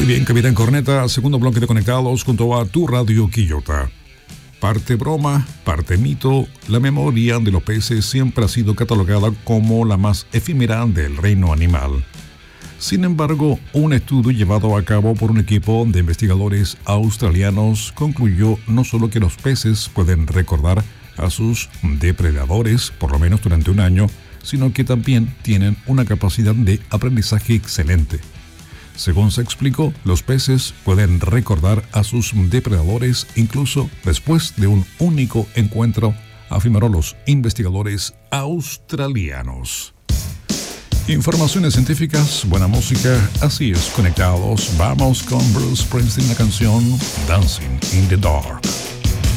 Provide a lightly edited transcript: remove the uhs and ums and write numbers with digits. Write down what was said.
Muy bien, Capitán Corneta, segundo bloque de Conectados junto a tu radio Quillota. Parte broma, parte mito, la memoria de los peces siempre ha sido catalogada como la más efímera del reino animal. Sin embargo, un estudio llevado a cabo por un equipo de investigadores australianos concluyó no solo que los peces pueden recordar a sus depredadores por lo menos durante un año, sino que también tienen una capacidad de aprendizaje excelente. Según se explicó, los peces pueden recordar a sus depredadores incluso después de un único encuentro, afirmaron los investigadores australianos. Informaciones científicas, buena música, así es, Conectados. Vamos con Bruce Springsteen, la canción Dancing in the Dark.